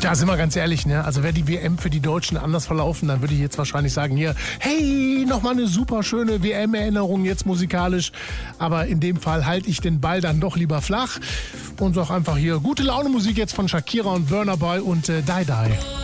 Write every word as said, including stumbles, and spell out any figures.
Tja, sind wir ganz ehrlich, ne? Also wäre die W M für die Deutschen anders verlaufen, dann würde ich jetzt wahrscheinlich sagen, hier, hey, nochmal eine super schöne W M-Erinnerung jetzt musikalisch. Aber in dem Fall halte ich den Ball dann doch lieber flach und sag einfach hier, gute Laune Musik jetzt von Shakira und Burna Boy und äh, Die Die.